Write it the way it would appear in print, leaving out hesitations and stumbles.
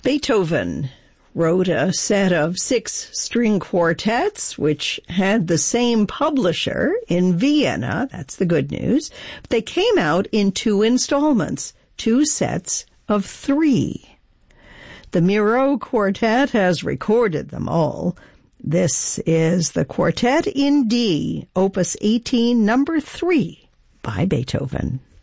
Beethoven wrote a set of 6 string quartets, which had the same publisher in Vienna. That's the good news. But they came out in 2 installments, 2 sets of 3. The Miro Quartet has recorded them all. This is the Quartet in D, Opus 18, number 3, by Beethoven.